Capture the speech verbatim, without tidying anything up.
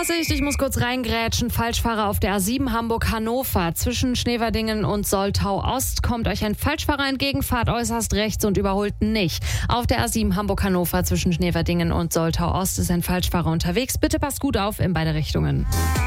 Vorsicht, ich muss kurz reingrätschen. Falschfahrer auf der A sieben Hamburg-Hannover. Zwischen Schneverdingen und Soltau-Ost kommt euch ein Falschfahrer entgegen, fahrt äußerst rechts und überholt nicht. Auf der A sieben Hamburg-Hannover zwischen Schneverdingen und Soltau-Ost ist ein Falschfahrer unterwegs. Bitte passt gut auf in beide Richtungen.